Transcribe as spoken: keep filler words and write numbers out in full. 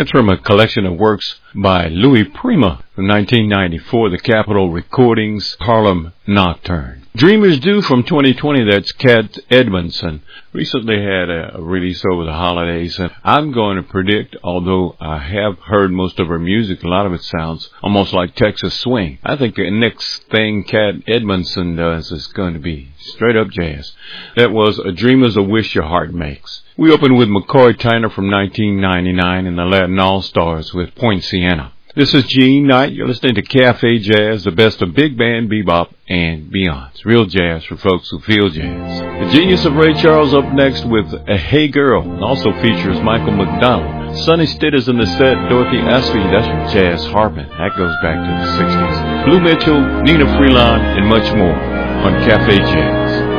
That's from a collection of works by Louis Prima from nineteen ninety-four, the Capitol Recordings, Harlem Nocturne. Dreamers Do from twenty twenty, that's Cat Edmondson. Recently had a, a release over the holidays, and I'm going to predict, although I have heard most of her music, a lot of it sounds almost like Texas swing. I think the next thing Cat Edmondson does is going to be straight up jazz. That was A Dreamer's a Wish Your Heart Makes. We opened with McCoy Tyner from nineteen ninety-nine and the Latin All-Stars with Point Siena. This is Gene Knight. You're listening to Cafe Jazz, the best of big band, bebop, and beyond. It's real jazz for folks who feel jazz. The Genius of Ray Charles up next with A Hey Girl. It also features Michael McDonald. Sonny Stitt is in the set. Dorothy Astley, that's from Jazz Harpin. That goes back to the sixties. Blue Mitchell, Nina Freelon, and much more on Cafe Jazz.